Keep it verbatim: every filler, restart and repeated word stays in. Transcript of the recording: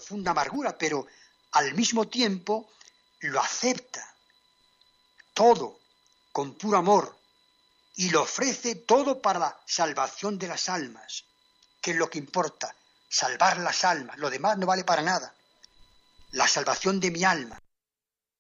profunda amargura, pero al mismo tiempo lo acepta todo con puro amor y lo ofrece todo para la salvación de las almas, que es lo que importa, salvar las almas, lo demás no vale para nada. La salvación de mi alma,